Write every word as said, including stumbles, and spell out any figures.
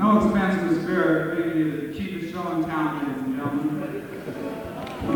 no expense to spare, maybe the cheapest show in town.